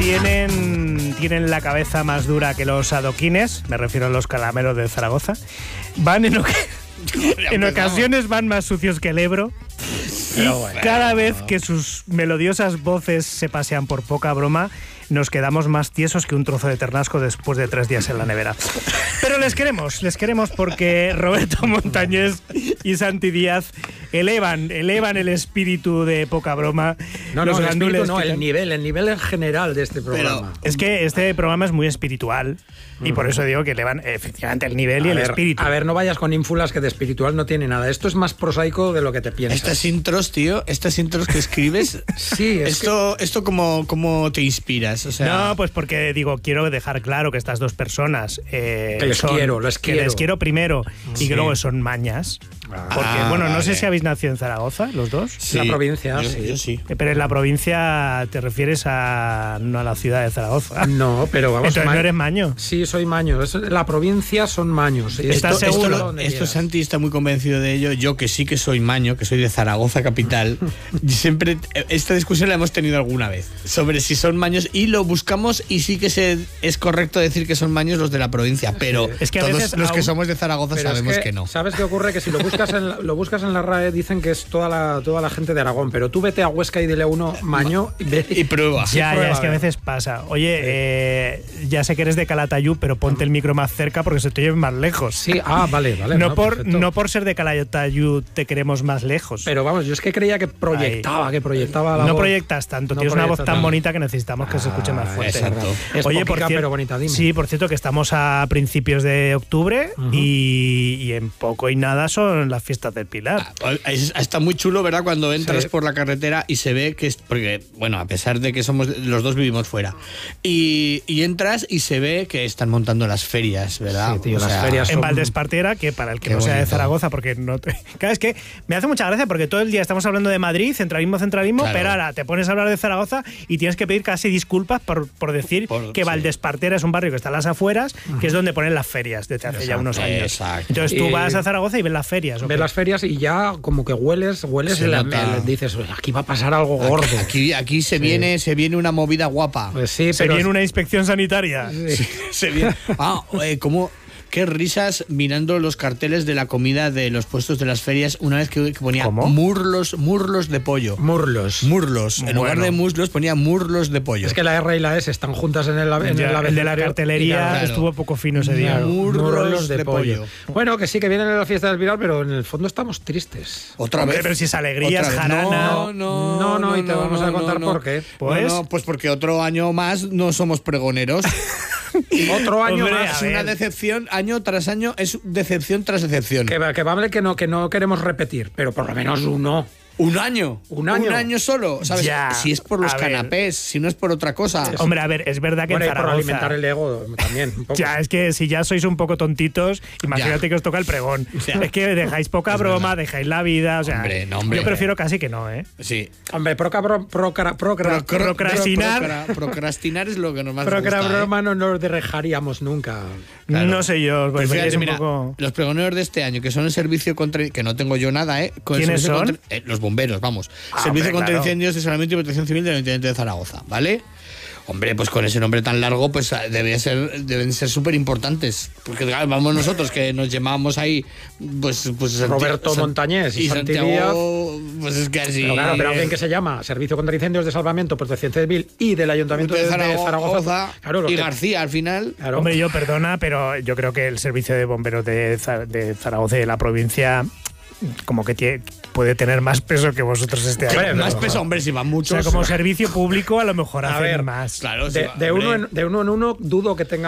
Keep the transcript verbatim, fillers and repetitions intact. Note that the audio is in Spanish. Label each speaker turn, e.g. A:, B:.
A: tienen, tienen la cabeza más dura que los adoquines, me refiero a los calameros de Zaragoza. Van en, oca en ocasiones van más sucios que el Ebro. Y bueno, cada vez que sus melodiosas voces se pasean por poca broma, nos quedamos más tiesos que un trozo de ternasco después de tres días en la nevera. Pero les queremos, les queremos porque Roberto Montañés y Santi Díaz elevan, elevan el espíritu de poca broma.
B: No, los no, el espíritu no, el nivel, el nivel en general de este programa.
A: Pero es que este programa es muy espiritual y por eso digo que elevan efectivamente el nivel y
B: a
A: el
B: ver,
A: espíritu.
B: A ver, no vayas con ínfulas que de espiritual no tiene nada. Esto es más prosaico de lo que te piensas.
C: Estas intros, tío, estas intros que escribes,
B: sí, es
C: esto,
B: que...
C: esto como, como te inspiras. O sea...
A: No, pues porque digo, quiero dejar claro que estas dos personas eh,
B: que les
A: son,
B: quiero, les quiero.
A: Que les quiero primero sí. y que luego son mañas. Porque,
C: ah,
A: bueno, no
C: vale.
A: sé si habéis nacido en Zaragoza, los dos.
B: Sí, la provincia,
C: yo,
B: sí.
C: Yo sí.
A: Pero en la provincia te refieres a no a la ciudad de Zaragoza.
B: No, pero vamos.
A: Entonces no eres maño.
B: Sí, soy maño. Es, la provincia son maños.
A: ¿Estás
C: esto,
A: seguro?
C: Esto, esto Santi está muy convencido de ello. Yo que sí que soy maño, que soy de Zaragoza capital. Siempre esta discusión la hemos tenido alguna vez sobre si son maños y lo buscamos y sí que se, es correcto decir que son maños los de la provincia, pero
A: es que a
C: todos
A: veces
C: los
A: aún,
C: que somos de Zaragoza sabemos
B: es
C: que,
B: que
C: no.
B: ¿Sabes qué ocurre? Que si lo buscas en la, lo buscas en la R A E dicen que es toda la, toda la gente de Aragón, pero tú vete a Huesca y dile uno maño y, ve,
C: y prueba.
A: Ya,
B: prueba,
A: ya, es que a veces pasa. Oye, sí. eh, ya sé que eres de Calatayud, pero ponte el micro más cerca porque se te oye más lejos.
B: Sí, ah, vale, vale.
A: No,
B: no,
A: por, no por ser de Calatayud te queremos más lejos.
B: Pero vamos, yo es que creía que proyectaba, Ay. que proyectaba la
A: No
B: voz.
A: proyectas tanto,
B: no
A: tienes una voz tan
B: tanto.
A: bonita que necesitamos que ah, se escuche más fuerte.
C: Exacto.
B: Es
A: Oye,
B: poquica,
A: por
B: pero bonita, dime.
A: Sí, por cierto que estamos a principios de octubre uh-huh. y, y en poco y nada son las fiestas del Pilar.
C: Ah, está muy chulo, ¿verdad? Cuando entras
B: sí.
C: por la carretera y se ve que es, porque, bueno, a pesar de que somos los dos vivimos fuera, y, y entras y se ve que están montando las ferias, ¿verdad?
B: Sí, tío,
C: o sea,
B: las ferias
A: en
B: son...
A: Valdespartera, que para el que no
C: bonito.
A: sea de Zaragoza, porque no te... Claro, es que me hace mucha gracia porque todo el día estamos hablando de Madrid, centralismo, centralismo, claro. pero ahora te pones a hablar de Zaragoza y tienes que pedir casi disculpas por, por decir por, que sí. Valdespartera es un barrio que está a las afueras, uh-huh. que es donde ponen las ferias desde hace exacto, ya unos años.
C: Exacto.
A: Entonces tú
B: y...
A: vas a Zaragoza y ves las ferias.
B: Ves las ferias y ya como que hueles, hueles y la, dices, aquí va a pasar algo gordo.
C: Aquí, aquí se, sí. viene, se viene una movida guapa.
B: Pues sí,
A: se
B: pero
A: viene una inspección sanitaria.
C: Sí. se viene. Ah, eh, ¿cómo? Qué risas mirando los carteles de la comida de los puestos de las ferias una vez que, que ponía
A: ¿Cómo?
C: murlos, murlos de pollo.
B: Murlos.
C: Murlos. En
A: bueno.
C: lugar de muslos ponía murlos de pollo.
B: Es que la R y la S están juntas en el, en
A: ya,
B: el,
A: el de la cartelería
B: claro.
A: estuvo poco fino ese día.
C: Murlos,
B: murlos de,
C: de
B: pollo.
C: pollo.
B: Bueno, que sí, que vienen en la fiesta del Pilar, pero en el fondo estamos tristes.
C: Otra
A: Hombre,
C: vez.
A: pero si es alegría, es jarana.
C: No, no,
B: no, no, y te
C: no,
B: vamos
C: no,
B: a contar
C: no, no.
B: por qué.
C: Pues, no, no, pues porque otro año más no somos pregoneros.
B: Otro año
A: Hombre,
B: más.
C: Es una decepción, año tras año, es decepción tras decepción.
B: Que, que vale que no, que no queremos repetir, pero por lo menos uno.
C: ¿Un año?
B: ¿Un año?
C: ¿Un año solo? ¿Sabes?
A: Ya,
C: si es por los canapés, si no es por otra cosa.
A: Es, Hombre, a ver, es verdad que
B: bueno,
A: en
B: y
A: Zaragoza...
B: por alimentar el ego también, un poco.
A: Ya, es que si ya sois un poco tontitos, imagínate ya. que os toca el pregón. O sea, es que dejáis poca broma, verdad. dejáis la vida, o sea...
C: Hombre, no, hombre.
A: Yo prefiero casi que no, ¿eh?
C: Sí.
B: Hombre, proca, pro, procra, procra,
C: pro, pro,
A: procrastinar...
C: Pro, pro, procrastinar es lo que nos más
B: procra,
C: gusta,
B: Procra broma
C: ¿eh?
B: no nos dejaríamos nunca.
A: Claro. No sé yo,
C: pues fíjate,
A: un
C: mira,
A: poco...
C: los pregoneros de este año, que son el servicio contra... que no tengo yo nada, ¿eh? Con
A: ¿Quiénes son?
C: Contra, eh, los bomberos, vamos.
A: Ah,
C: servicio
A: hombre,
C: contra
A: claro.
C: incendios de Salvamento y Protección Civil del Ayuntamiento de Zaragoza, ¿vale? Hombre, pues con ese nombre tan largo, pues debe ser, deben ser súper importantes. Porque claro, vamos nosotros, que nos llamamos ahí, pues... pues
B: Roberto
C: Santi
B: Montañés y, y Santi Díaz.
C: Pues es que así...
B: Pero claro, pero alguien que se llama Servicio contra Incendios de Salvamento, Protección Civil y del Ayuntamiento de, de Zaragoza. Zaragoza
C: claro, y que, García, al final.
A: Claro. Hombre, yo perdona, pero yo creo que el Servicio de Bomberos de, de Zaragoza y de la provincia... como que tiene, puede tener más peso que vosotros este año.
C: Hombre, más peso, hombre, si van muchos.
A: O sea, como servicio público a lo mejor
B: a
A: hacen
B: ver,
A: más.
C: Claro,
B: de,
C: si va,
B: de, uno en, de uno en uno dudo que tenga